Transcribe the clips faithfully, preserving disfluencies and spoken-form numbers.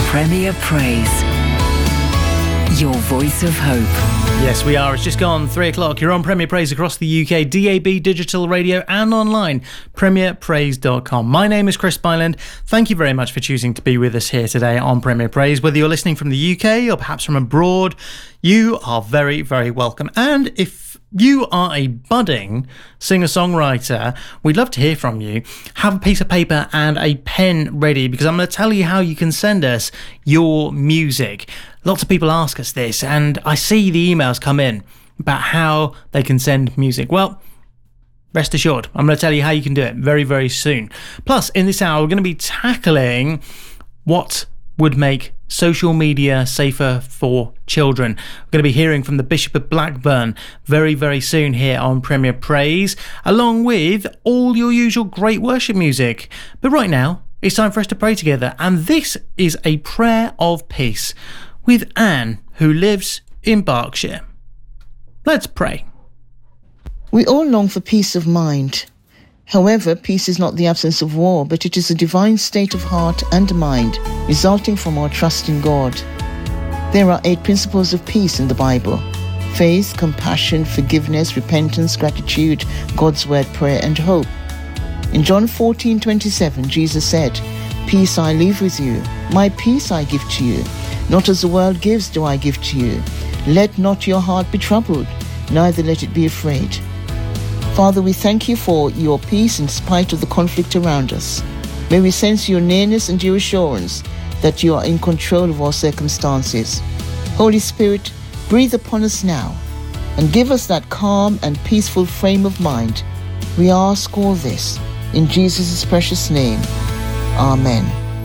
Premier Praise, your voice of hope. Yes, we are. It's just gone three o'clock. You're on Premier Praise across the U K, D A B, digital radio and online, premier praise dot com. My name is Chris Byland. Thank you very much for choosing to be with us here today on Premier Praise. Whether you're listening from the U K or perhaps from abroad, you are very, very welcome. And if you are a budding singer-songwriter, we'd love to hear from you. Have a piece of paper and a pen ready, because I'm going to tell you how you can send us your music. Lots of people ask us this, and I see the emails come in about how they can send music. Well, rest assured, I'm going to tell you how you can do it very, very soon. Plus, in this hour, we're going to be tackling what would make social media safer for children. We're going to be hearing from the Bishop of Blackburn very, very soon here on Premier Praise, along with all your usual great worship music. But right now, it's time for us to pray together, and this is a prayer of peace with Anne, who lives in Berkshire. Let's pray. We all long for peace of mind. However, peace is not the absence of war, but it is a divine state of heart and mind resulting from our trust in God. There are eight principles of peace in the Bible: faith, compassion, forgiveness, repentance, gratitude, God's word, prayer, and hope. In John fourteen twenty-seven, Jesus said, "Peace I leave with you, my peace I give to you. Not as the world gives do I give to you. Let not your heart be troubled, neither let it be afraid." Father, we thank you for your peace in spite of the conflict around us. May we sense your nearness and your assurance that you are in control of our circumstances. Holy Spirit, breathe upon us now and give us that calm and peaceful frame of mind. We ask all this in Jesus' precious name. Amen.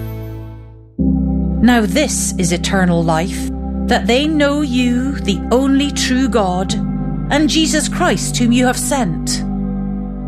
Now this is eternal life, that they know you, the only true God, and Jesus Christ whom you have sent.